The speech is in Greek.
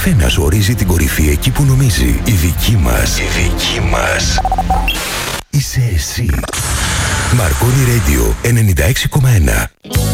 καθένας ορίζει την κορυφή εκεί που νομίζει. Η δική μας. Είσαι εσύ. Marconi Radio 96,1.